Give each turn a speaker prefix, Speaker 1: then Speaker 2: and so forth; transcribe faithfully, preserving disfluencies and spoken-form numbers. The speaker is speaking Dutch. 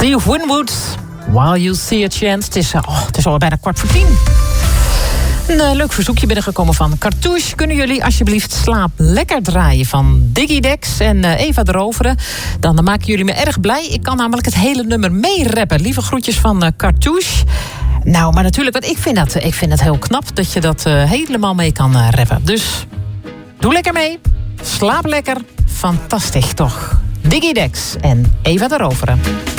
Speaker 1: Steve Winwood, While You See a Chance. Het is, oh, het is al bijna kwart voor tien. Een uh, leuk verzoekje binnengekomen van Cartouche. Kunnen jullie alsjeblieft Slaap Lekker draaien van Diggy Dex en uh, Eva de Rovere? Dan, dan maken jullie me erg blij. Ik kan namelijk het hele nummer meerappen. Lieve groetjes van uh, Cartouche. Nou, maar natuurlijk, want ik vind dat, ik vind dat heel knap dat je dat uh, helemaal mee kan uh, rappen. Dus doe lekker mee. Slaap lekker. Fantastisch toch. Diggy Dex en Eva de Rovere.